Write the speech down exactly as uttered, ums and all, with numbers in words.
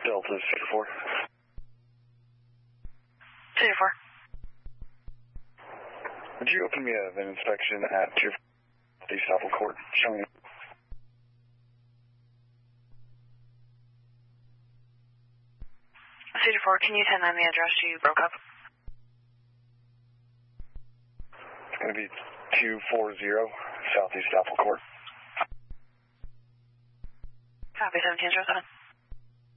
Delta Cedar four. Cedar four. Would you open me a, an inspection at two East Apple Court, showing Cedar four, can you send on the address you broke up? It's going to be two forty Southeast Apple Court. Copy, seventeen zero seven.